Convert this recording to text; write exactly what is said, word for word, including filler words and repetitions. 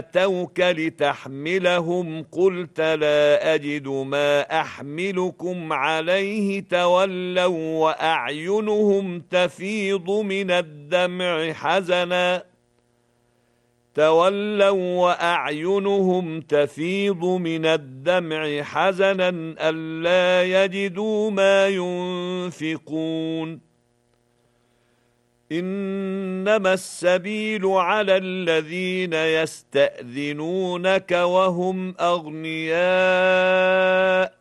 أتوك لتحملهم قلت لا أجد ما أحملكم عليه تولوا وأعينهم تفيض من الدمع حزنا تولوا وأعينهم تفيض من الدمع حزنا ألا يجدوا ما ينفقون إنما السبيل على الذين يستأذنونك وهم أغنياء